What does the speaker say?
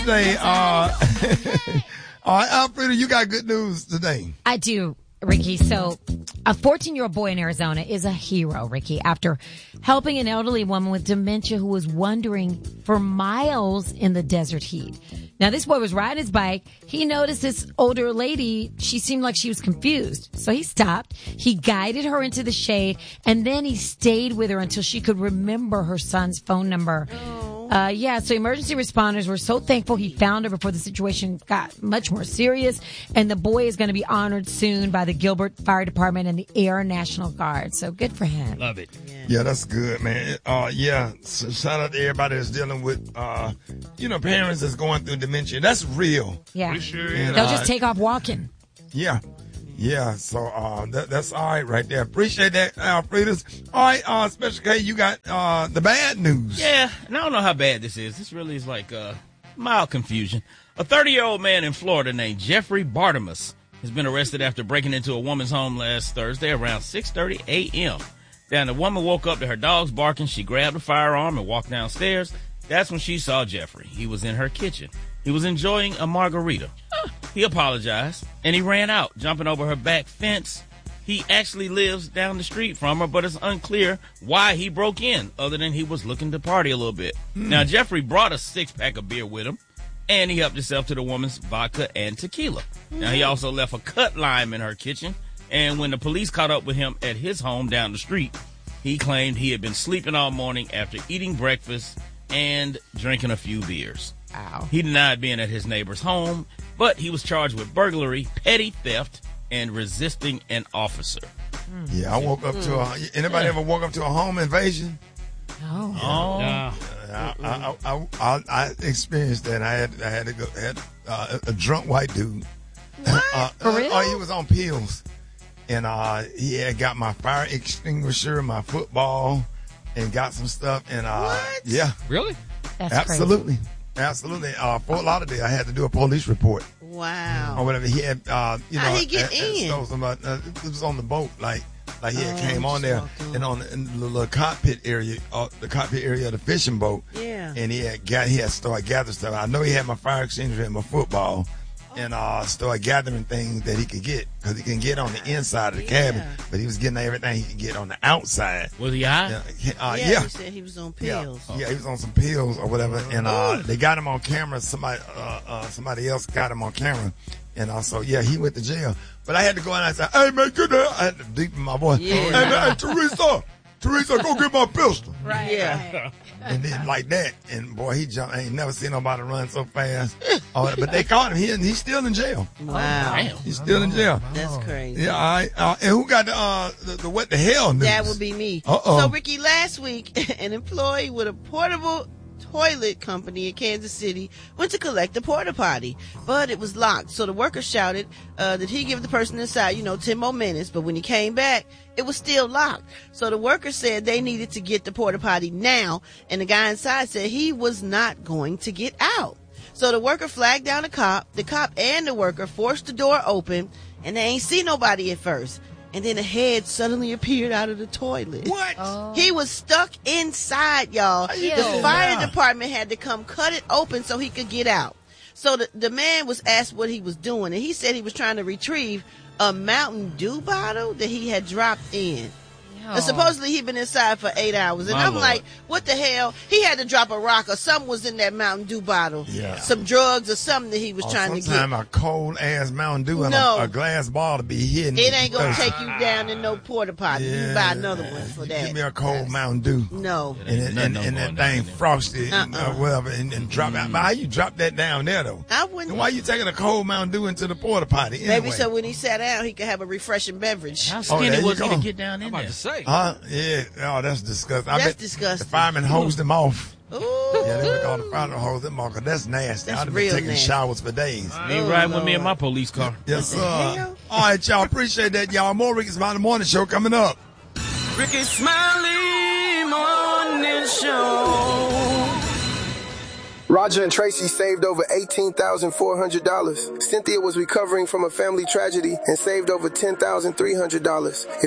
today. All right, Alfreda, you got good news today. I do, Ricky. So a 14-year-old boy in Arizona is a hero, Ricky, after helping an elderly woman with dementia who was wandering for miles in the desert heat. Now, this boy was riding his bike. He noticed this older lady. She seemed like she was confused. So he stopped. He guided her into the shade, and then he stayed with her until she could remember her son's phone number. So emergency responders were so thankful he found her before the situation got much more serious. And the boy is going to be honored soon by the Gilbert Fire Department and the Air National Guard. So good for him. Love it. Yeah, that's good, man. So shout out to everybody that's dealing with, parents that's going through dementia. That's real. Yeah. We sure And, They'll just take off walking. Yeah. Yeah, so that's all right right there. Appreciate that, Alfreda's. All right, Special K, you got the bad news. Yeah, and I don't know how bad this is. This really is like mild confusion. A 30-year-old man in Florida named Jeffrey Bartimus has been arrested after breaking into a woman's home last Thursday around 6:30 a.m. Then the woman woke up to her dogs barking. She grabbed a firearm and walked downstairs. That's when she saw Jeffrey. He was in her kitchen. He was enjoying a margarita. He apologized, and he ran out, jumping over her back fence. He actually lives down the street from her, but it's unclear why he broke in, other than he was looking to party a little bit. Now, Jeffrey brought a 6-pack of beer with him, and he helped himself to the woman's vodka and tequila. Now, he also left a cut lime in her kitchen, and when the police caught up with him at his home down the street, he claimed he had been sleeping all morning after eating breakfast and drinking a few beers. Ow. He denied being at his neighbor's home, but he was charged with burglary, petty theft, and resisting an officer. Yeah, I woke up to anybody ever woke up to a home invasion? No. I experienced that. I had to go. A drunk white dude. For real? He was on pills, and he had got my fire extinguisher, my football, and got some stuff. And yeah, Really? That's absolutely. Absolutely. Fort Lauderdale, I had to do a police report Wow. or whatever. He had, How'd he get in? stole some, it was on the boat, like he had came on there walked on. and in the little cockpit area, of the fishing boat. Yeah. And he had started gathering stuff. I know he had my fire extinguisher and my football. And started gathering things that he could get, because he can get on the inside of the cabin, but he was getting everything he could get on the outside. Was he high? Yeah. He said he was on pills. Yeah, he was on some pills or whatever, and they got him on camera. Somebody else got him on camera, and also, he went to jail. But I had to go in and say, "Hey man, get there!" I had to deepen my voice. Yeah. Hey man, Teresa, go get my pistol. Right. Yeah. And then like that, and boy, he jumped. I ain't never seen nobody run so fast. But they caught him. He's still in jail. Wow. Damn. He's still in jail. That's crazy. Yeah, all right. And who got the what the hell news? That would be me. Uh-oh. So, Ricky, last week, an employee with a portable toilet company in Kansas City went to collect a porta potty, but it was locked. So the worker shouted that he give the person inside, 10 more minutes. But when he came back, it was still locked. So the worker said they needed to get the porta potty now, and the guy inside said he was not going to get out. So the worker flagged down the cop. The cop and the worker forced the door open, and they ain't see nobody at first. And then a head suddenly appeared out of the toilet. What? He was stuck inside, y'all. Ew. The fire department had to come cut it open so he could get out. So the man was asked what he was doing, and he said he was trying to retrieve a Mountain Dew bottle that he had dropped in. And supposedly he'd been inside for 8 hours. And My I'm Lord. like, what the hell? He had to drop a rock or something was in that Mountain Dew bottle. Yeah. Some drugs or something that he was trying to get. Sometimes a cold ass Mountain Dew and No. a glass bottle to be hidden. It ain't going to take you down in no porta potty. You can buy another one for that. Give me a cold Mountain Dew. No. And that thing frosted and whatever and drop out. But how you drop that down there though? I wouldn't. And why you taking a cold Mountain Dew into the porta potty anyway? Maybe so when he sat down, he could have a refreshing beverage. How Oh, skinny there you was he go. to get down in there? Yeah. Oh, that's disgusting. That's bet disgusting. The fireman hosed him off. Ooh. Yeah, they would call the fireman hose him off, 'cause that's nasty. That's I'd have real been taking nasty. showers for days. He ain't riding with me in my police car. Yes, sir. hell? All right, y'all. Appreciate that, y'all. More Ricky Smiley Morning Show coming up. Ricky Smiley Morning Show. Roger and Tracy saved over $18,400. Cynthia was recovering from a family tragedy and saved over $10,300. If